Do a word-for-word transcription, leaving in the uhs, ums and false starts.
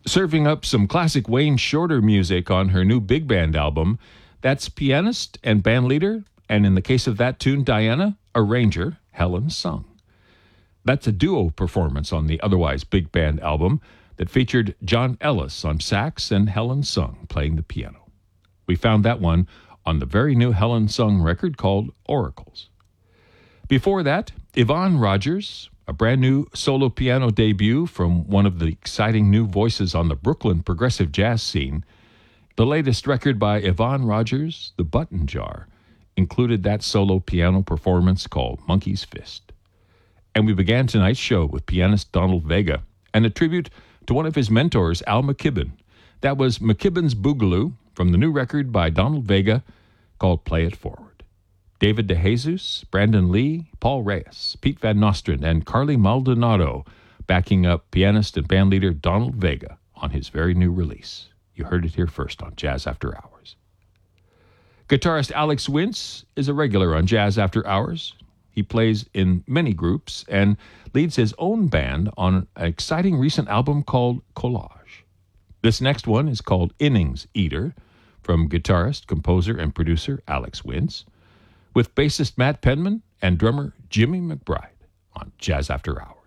Serving up some classic Wayne Shorter music on her new big band album, that's pianist and bandleader, and in the case of that tune, Diana, arranger Helen Sung. That's a duo performance on the otherwise big band album that featured John Ellis on sax and Helen Sung playing the piano. We found that one on the very new Helen Sung record called Oracles. Before that, Yvonne Rogers, a brand new solo piano debut from one of the exciting new voices on the Brooklyn progressive jazz scene. The latest record by Yvonne Rogers, The Button Jar, included that solo piano performance called Monkey's Fist. And we began tonight's show with pianist Donald Vega and a tribute to one of his mentors, Al McKibben. That was McKibben's Boogaloo from the new record by Donald Vega called Play It Forward. David DeJesus, Brandon Lee, Paul Reyes, Pete Van Nostrand, and Carly Maldonado backing up pianist and bandleader Donald Vega on his very new release. You heard it here first on Jazz After Hours. Guitarist Alex Wince is a regular on Jazz After Hours. He plays in many groups and leads his own band on an exciting recent album called Collage. This next one is called Innings Eater from guitarist, composer, and producer Alex Wince, with bassist Matt Penman and drummer Jimmy McBride on Jazz After Hours.